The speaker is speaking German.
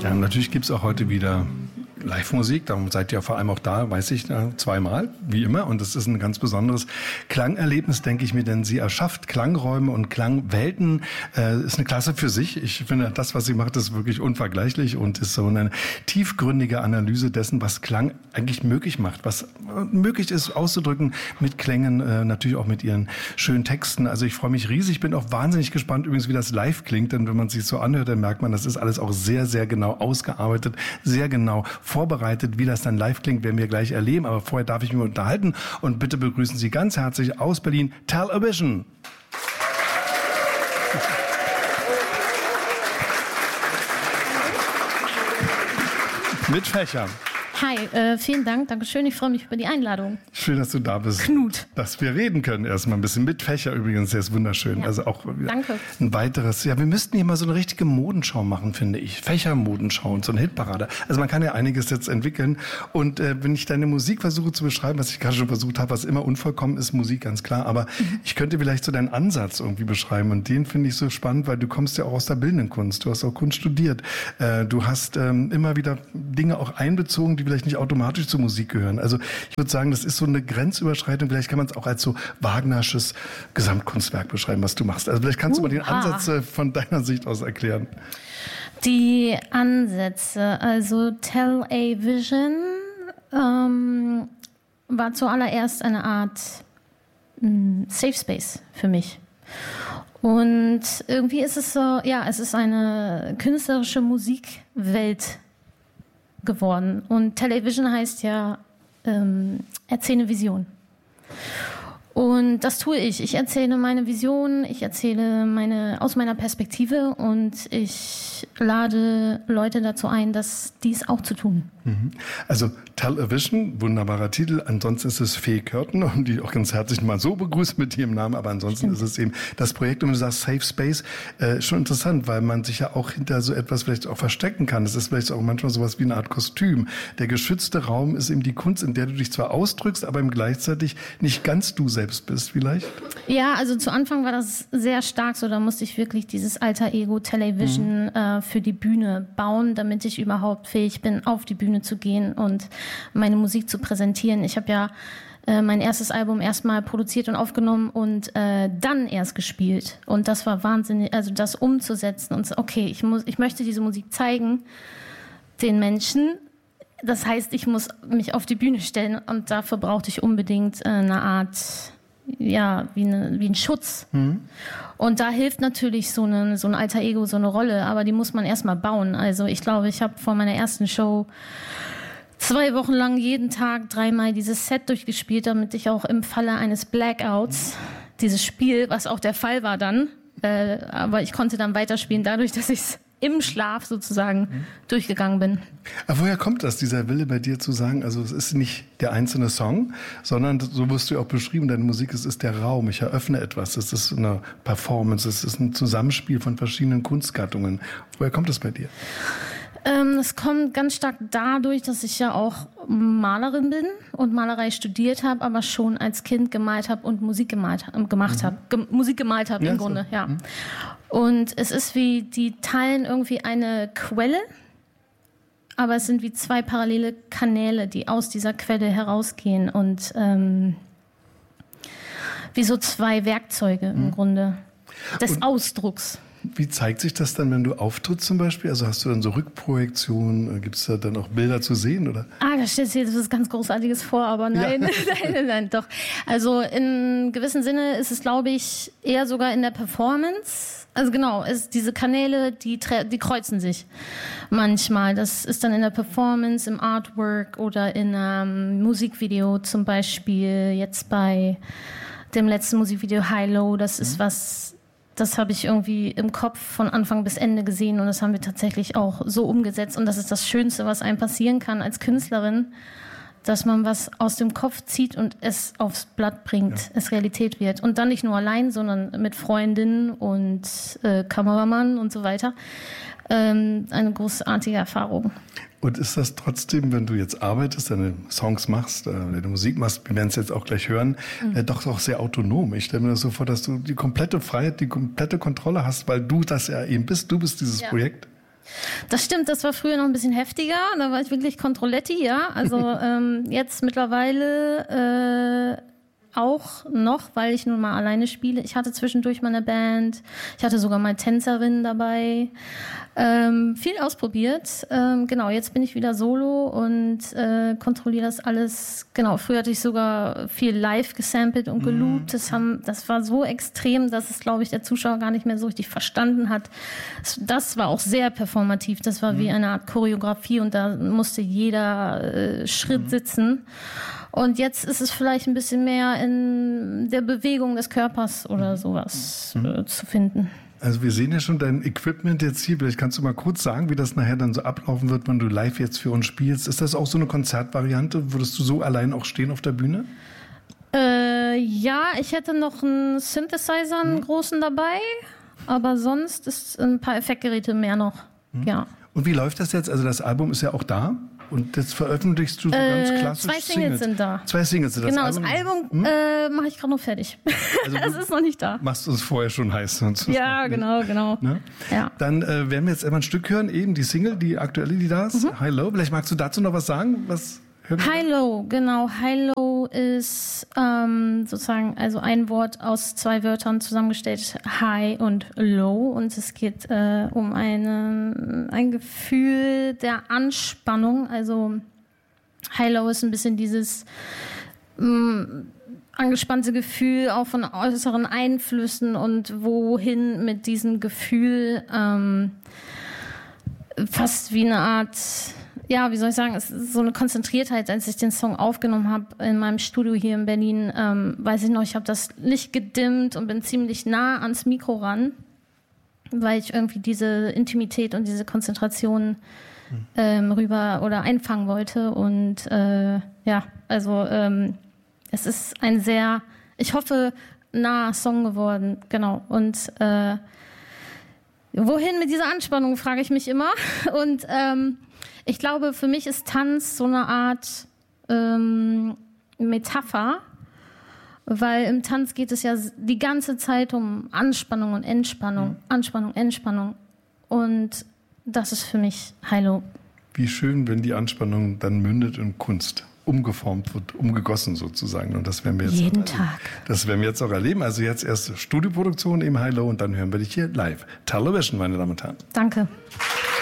Ja, natürlich gibt es auch heute wieder Live-Musik, darum seid ihr vor allem auch da, weiß ich, zweimal, wie immer. Und das ist ein ganz besonderes Klangerlebnis, denke ich mir, denn sie erschafft Klangräume und Klangwelten. Ist eine Klasse für sich. Ich finde, das, was sie macht, ist wirklich unvergleichlich und ist so eine tiefgründige Analyse dessen, was Klang eigentlich möglich macht, was möglich ist auszudrücken mit Klängen, natürlich auch mit ihren schönen Texten. Also ich freue mich riesig, bin auch wahnsinnig gespannt übrigens, wie das live klingt, denn wenn man sich so anhört, dann merkt man, das ist alles auch sehr, sehr genau ausgearbeitet, sehr genau vorbereitet. Wie das dann live klingt, werden wir gleich erleben. Aber vorher darf ich mich unterhalten und bitte begrüßen Sie ganz herzlich aus Berlin Television. Mit Fächer. Hi, vielen Dank, Dankeschön. Ich freue mich über die Einladung. Schön, dass du da bist. Knut. Dass wir reden können erstmal ein bisschen. Mit Fächer übrigens, der ist wunderschön. Ja. Also auch Danke. Ein weiteres. Ja, wir müssten hier mal so eine richtige Modenschau machen, finde ich. Fächermodenschau und so eine Hitparade. Also man kann ja einiges jetzt entwickeln. Und wenn ich deine Musik versuche zu beschreiben, was ich gerade schon versucht habe, was immer unvollkommen ist, Musik, ganz klar. Aber ich könnte vielleicht so deinen Ansatz irgendwie beschreiben. Und den finde ich so spannend, weil du kommst ja auch aus der bildenden Kunst. Du hast auch Kunst studiert. Du hast immer wieder Dinge auch einbezogen, die vielleicht nicht automatisch zur Musik gehören. Also ich würde sagen, das ist so eine Grenzüberschreitung. Vielleicht kann man es auch als so Wagnersches Gesamtkunstwerk beschreiben, was du machst. Also vielleicht kannst du mal den Ansatz von deiner Sicht aus erklären. Die Ansätze, also Television war zuallererst eine Art Safe Space für mich. Und irgendwie ist es so, ja, es ist eine künstlerische Musikwelt geworden. Und Television heißt ja erzähle Vision. Und das tue ich. Ich erzähle meine Vision, ich erzähle aus meiner Perspektive und ich lade Leute dazu ein, dies auch zu tun. Also Television, wunderbarer Titel. Ansonsten ist es Fee Körten, und die auch ganz herzlich mal so begrüßt mit ihrem Namen. Aber ansonsten ist es eben das Projekt, und du sagst Safe Space, schon interessant, weil man sich ja auch hinter so etwas vielleicht auch verstecken kann. Das ist vielleicht auch manchmal sowas wie eine Art Kostüm. Der geschützte Raum ist eben die Kunst, in der du dich zwar ausdrückst, aber eben gleichzeitig nicht ganz du selbst bist vielleicht. Ja, also zu Anfang war das sehr stark so. Da musste ich wirklich dieses Alter Ego Television für die Bühne bauen, damit ich überhaupt fähig bin, auf die Bühne zu gehen und meine Musik zu präsentieren. Ich habe ja mein erstes Album erstmal produziert und aufgenommen und dann erst gespielt. Und das war wahnsinnig, also das umzusetzen und so, okay, ich möchte diese Musik zeigen den Menschen. Das heißt, ich muss mich auf die Bühne stellen und dafür brauchte ich unbedingt eine Art, ja, wie ein Schutz. Und da hilft natürlich so ein Alter Ego, so eine Rolle, aber die muss man erstmal bauen. Also ich glaube, ich habe vor meiner ersten Show 2 Wochen lang jeden Tag 3-mal dieses Set durchgespielt, damit ich auch im Falle eines Blackouts dieses Spiel, was auch der Fall war dann, aber ich konnte dann weiterspielen, dadurch, dass ich es im Schlaf sozusagen durchgegangen bin. Aber woher kommt das, dieser Wille bei dir zu sagen, also es ist nicht der einzelne Song, sondern so wirst du auch beschrieben, deine Musik, es ist der Raum, ich eröffne etwas, es ist eine Performance, es ist ein Zusammenspiel von verschiedenen Kunstgattungen. Woher kommt das bei dir? Es kommt ganz stark dadurch, dass ich ja auch Malerin bin und Malerei studiert habe, aber schon als Kind gemalt habe und Musik gemacht habe. Musik gemalt habe im Grunde, ja. Und es ist wie, die teilen irgendwie eine Quelle, aber es sind wie 2 parallele Kanäle, die aus dieser Quelle herausgehen und wie so 2 Werkzeuge im Grunde des Ausdrucks. Wie zeigt sich das dann, wenn du auftrittst zum Beispiel? Also hast du dann so Rückprojektionen? Gibt es da dann auch Bilder zu sehen, oder? Da stellst du dir etwas ganz Großartiges vor, aber nein, ja. nein, doch. Also in gewissem Sinne ist es, glaube ich, eher sogar in der Performance. Also genau, diese Kanäle, die kreuzen sich manchmal. Das ist dann in der Performance, im Artwork oder in einem Musikvideo zum Beispiel. Jetzt bei dem letzten Musikvideo High Low, das ist das habe ich irgendwie im Kopf von Anfang bis Ende gesehen und das haben wir tatsächlich auch so umgesetzt. Und das ist das Schönste, was einem passieren kann als Künstlerin, dass man was aus dem Kopf zieht und es aufs Blatt bringt, es Realität wird. Und dann nicht nur allein, sondern mit Freundinnen und Kameramann und so weiter. Eine großartige Erfahrung. Und ist das trotzdem, wenn du jetzt arbeitest, deine Songs machst, deine Musik machst, wir werden es jetzt auch gleich hören, doch auch sehr autonom? Ich stelle mir das so vor, dass du die komplette Freiheit, die komplette Kontrolle hast, weil du das ja eben bist. Du bist dieses Projekt. Das stimmt, das war früher noch ein bisschen heftiger. Da war ich wirklich Controletti, ja. Also jetzt mittlerweile auch noch, weil ich nun mal alleine spiele. Ich hatte zwischendurch mal eine Band. Ich hatte sogar mal Tänzerinnen dabei. Viel ausprobiert. Genau, jetzt bin ich wieder solo und kontrolliere das alles. Genau, früher hatte ich sogar viel live gesampelt und geloopt. Das war so extrem, dass es, glaube ich, der Zuschauer gar nicht mehr so richtig verstanden hat. Das war auch sehr performativ. Das war wie eine Art Choreografie und da musste jeder Schritt sitzen. Und jetzt ist es vielleicht ein bisschen mehr in der Bewegung des Körpers oder sowas zu finden. Also wir sehen ja schon dein Equipment jetzt hier. Vielleicht kannst du mal kurz sagen, wie das nachher dann so ablaufen wird, wenn du live jetzt für uns spielst. Ist das auch so eine Konzertvariante? Würdest du so allein auch stehen auf der Bühne? Ja, ich hätte noch einen Synthesizer, einen großen dabei. Aber sonst ist ein paar Effektgeräte mehr noch. Ja. Und wie läuft das jetzt? Also das Album ist ja auch da. Und jetzt veröffentlichst du so ganz klassisch 2 Singles sind da. 2 Singles sind das. Genau, das Album mache ich gerade noch fertig. Also das ist noch nicht da. Machst du es vorher schon heiß? Ja, genau. Ne? Ja. Dann werden wir jetzt einmal ein Stück hören, eben die Single, die aktuelle, die da ist. High Low. Vielleicht magst du dazu noch was sagen? High Low, genau. High Low ist sozusagen also ein Wort aus 2 Wörtern zusammengestellt, High und Low. Und es geht um ein Gefühl der Anspannung. Also High Low ist ein bisschen dieses angespannte Gefühl auch von äußeren Einflüssen und wohin mit diesem Gefühl fast wie eine Art... Ja, wie soll ich sagen, es ist so eine Konzentriertheit, als ich den Song aufgenommen habe in meinem Studio hier in Berlin, weiß ich noch, ich habe das Licht gedimmt und bin ziemlich nah ans Mikro ran, weil ich irgendwie diese Intimität und diese Konzentration rüber oder einfangen wollte und es ist ein sehr, ich hoffe, naher Song geworden, genau, und wohin mit dieser Anspannung, frage ich mich immer und ich glaube, für mich ist Tanz so eine Art Metapher, weil im Tanz geht es ja die ganze Zeit um Anspannung und Entspannung, Anspannung, Entspannung. Und das ist für mich High Low. Wie schön, wenn die Anspannung dann mündet in Kunst, umgeformt wird, umgegossen sozusagen. Und das werden wir jetzt jeden Tag. Das werden wir jetzt auch erleben. Also jetzt erst Studioproduktion im High Low und dann hören wir dich hier live. Television, meine Damen und Herren. Danke.